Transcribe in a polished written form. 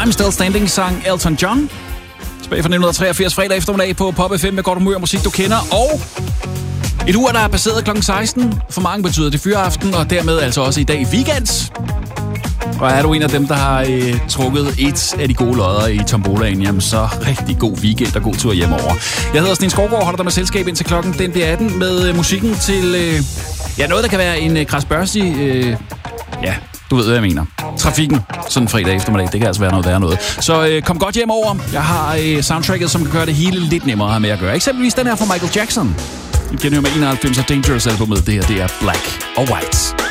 I'm Still Standing sang Elton John. Tilbage fra 1983 fredag eftermiddag på Pop FM med godt humør og musik, du kender. Og et ur, der er passeret kl. 16. For mange betyder det fyreaften, og dermed altså også i dag weekend. Og er du en af dem, der har trukket et af de gode lodder i tombolaen, jamen så rigtig god weekend og god tur hjemover. Jeg hedder Sten Skovgaard, holder dig med selskab indtil klokken den bliver 18 med musikken til noget, der kan være en krasbørstig, du ved, hvad jeg mener. Trafikken sådan en fredag eftermiddag, det kan altså være noget værre noget. Så kom godt hjem over. Jeg har soundtracket, som kan gøre det hele lidt nemmere at have med at gøre. Eksempelvis den her fra Michael Jackson. I kender jo med 91 og Dangerous albumet. Det her, det er Black or White.